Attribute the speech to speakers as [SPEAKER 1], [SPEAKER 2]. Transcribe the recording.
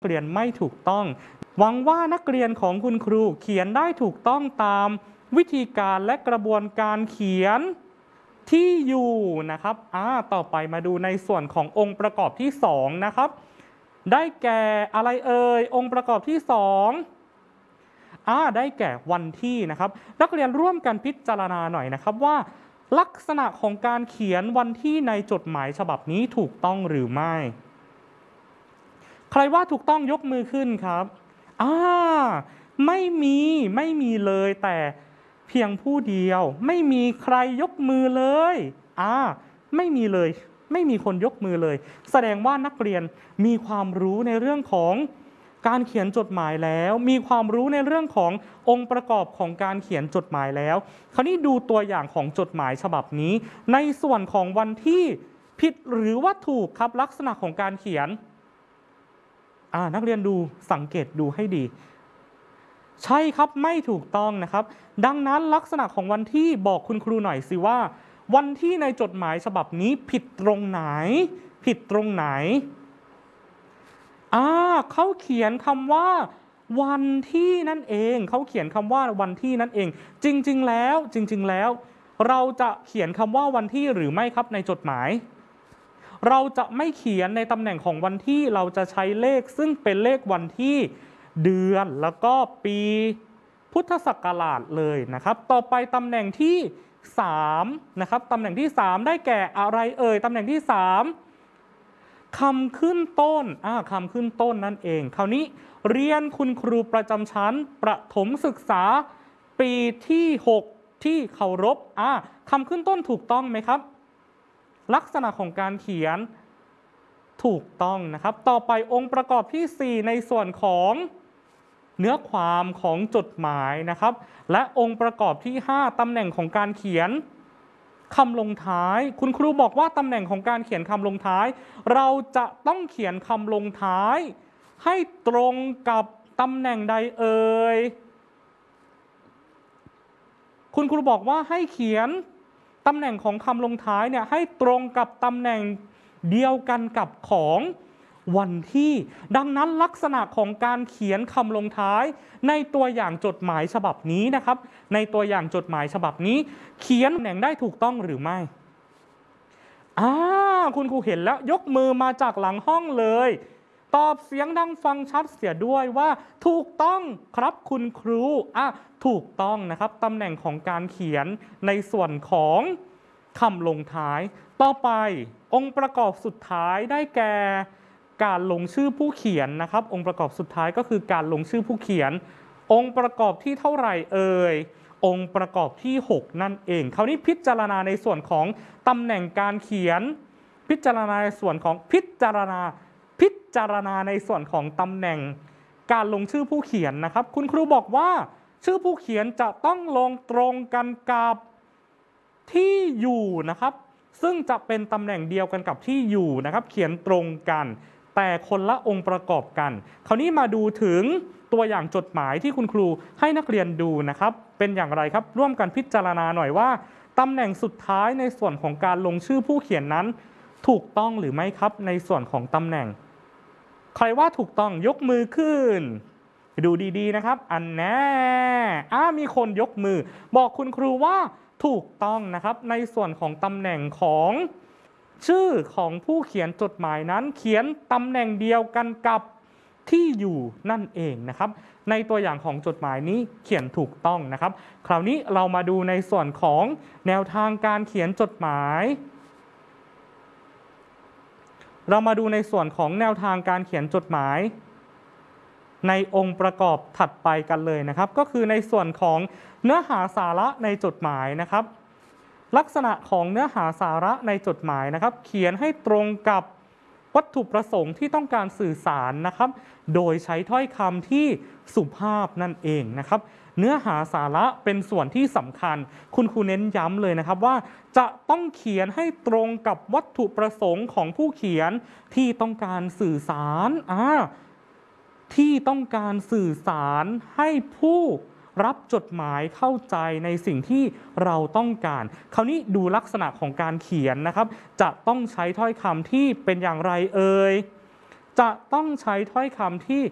[SPEAKER 1] เรียนไม่ถูกต้องหวังว่านักเรียนของคุณครูเขียนได้ถูกต้องตามวิธีการและกระบวนการเขียนที่อยู่นะครับต่อไปมาดูในส่วนขององค์ประกอบที่2นะครับได้แก่อะไรเอ่ยองค์ประกอบที่2ได้แก่วันที่นะครับนักเรียนร่วมกันพิจารณาหน่อยนะครับว่าลักษณะของการเขียนวันที่ในจดหมายฉบับนี้ถูกต้องหรือไม่ใครว่าถูกต้องยกมือขึ้นครับไม่มีเลยแต่เพียงผู้เดียวไม่มีใครยกมือเลยไม่มีเลยไม่มีคนยกมือเลยแสดงว่านักเรียนมีความรู้ในเรื่องของการเขียนจดหมายแล้วมีความรู้ในเรื่องขององค์ประกอบของการเขียนจดหมายแล้วคราวนี้ดูตัวอย่างของจดหมายฉบับนี้ในส่วนของวันที่ผิดหรือว่าถูกครับลักษณะของการเขียนนักเรียนดูสังเกตดูให้ดีใช่ครับไม่ถูกต้องนะครับดังนั้นลักษณะของวันที่บอกคุณครูหน่อยสิว่าวันที่ในจดหมายฉบับนี้ผิดตรงไหนเขาเขียนคำว่าวันที่นั่นเองเขาเขียนคำว่าวันที่นั่นเองจริงๆแล้วเราจะเขียนคำว่าวันที่หรือไม่ครับในจดหมายเราจะไม่เขียนในตำแหน่งของวันที่เราจะใช้เลขซึ่งเป็นเลขวันที่เดือนแล้วก็ปีพุทธศักราชเลยนะครับต่อไปตำแหน่งที่3นะครับตำแหน่งที่3ได้แก่อะไรเอ่ยตำแหน่งที่3คำขึ้นต้นคำขึ้นต้นนั่นเองคราวนี้เรียนคุณครูประจำชั้นประถมศึกษาปีที่6ที่เคารพคำขึ้นต้นถูกต้องไหมครับลักษณะของการเขียนถูกต้องนะครับต่อไปองค์ประกอบที่4ในส่วนของเนื้อความของจดหมายนะครับและองค์ประกอบที่5ตำแหน่งของการเขียนคำลงท้ายคุณครูบอกว่าตำแหน่งของการเขียนคำลงท้ายเราจะต้องเขียนคำลงท้ายให้ตรงกับตำแหน่งใดเอ่ยคุณครูบอกว่าให้เขียนตำแหน่งของคำลงท้ายเนี่ยให้ตรงกับตำแหน่งเดียวกันกับของวันที่ดังนั้นลักษณะของการเขียนคำลงท้ายในตัวอย่างจดหมายฉบับนี้นะครับในตัวอย่างจดหมายฉบับนี้เขียนตำแหน่งได้ถูกต้องหรือไม่คุณครูเห็นแล้วยกมือมาจากหลังห้องเลยตอบเสียงดังฟังชัดเสียด้วยว่าถูกต้องครับคุณครูถูกต้องนะครับตำแหน่งของการเขียนในส่วนของคำลงท้ายต่อไปองค์ประกอบสุดท้ายได้แก่การลงชื่อผู้เขียนนะครับองค์ประกอบสุดท้ายก็คือการลงชื่อผู้เขียนองค์ประกอบที่เท่าไหร่เอ่ยองค์ประกอบที่6นั่นเองคราวนี้พิจารณาในส่วนของตำแหน่งการเขียนพิจารณาในส่วนของพิจารณาในส่วนของตำแหน่งการลงชื่อผู้เขียนนะครับคุณครูบอกว่าชื่อผู้เขียนจะต้องลงตรงกันกับที่อยู่นะครับซึ่งจะเป็นตำแหน่งเดียวกันกับที่อยู่นะครับเขียนตรงกันแต่คนละองค์ประกอบกันคราวนี้มาดูถึงตัวอย่างจดหมายที่คุณครูให้นักเรียนดูนะครับเป็นอย่างไรครับร่วมกันพิจารณาหน่อยว่าตำแหน่งสุดท้ายในส่วนของการลงชื่อผู้เขียนนั้นถูกต้องหรือไม่ครับในส่วนของตำแหน่งใครว่าถูกต้องยกมือขึ้นดูดีๆนะครับอันแน่มีคนยกมือบอกคุณครูว่าถูกต้องนะครับในส่วนของตำแหน่งของชื่อของผู้เขียนจดหมายนั้นเขียนตำแหน่งเดียวกันกับที่อยู่นั่นเองนะครับในตัวอย่างของจดหมายนี้เขียนถูกต้องนะครับคราวนี้เรามาดูในส่วนของแนวทางการเขียนจดหมายเรามาดูในส่วนของแนวทางการเขียนจดหมายในองค์ประกอบถัดไปกันเลยนะครับก็คือในส่วนของเนื้อหาสาระในจดหมายนะครับลักษณะของเนื้อหาสาระในจดหมายนะครับเขียนให้ตรงกับวัตถุประสงค์ที่ต้องการสื่อสารนะครับโดยใช้ถ้อยคำที่สุภาพนั่นเองนะครับเนื้อหาสาระเป็นส่วนที่สำคัญคุณครูเน้นย้ำเลยนะครับว่าจะต้องเขียนให้ตรงกับวัตถุประสงค์ของผู้เขียนที่ต้องการสื่อสารให้ผู้รับจดหมายเข้าใจในสิ่งที่เราต้องการคราวนี้ดูลักษณะของการเขียนนะครับจะต้องใช้ถ้อยคำที่เป็นอย่างไรเอ่ยจะต้องใช้ถ้อยคำที่